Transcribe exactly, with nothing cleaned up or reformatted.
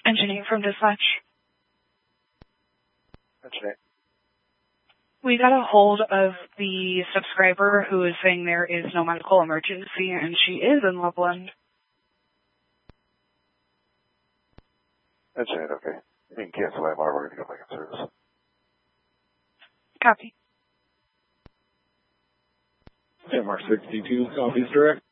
Engineer from dispatch. Engineer. We got a hold of the subscriber who is saying there is no medical emergency, and she is in Loveland. Engineer, okay. You can cancel that tomorrow. We're going to go back in service. Copy. M R sixty-two, copies direct.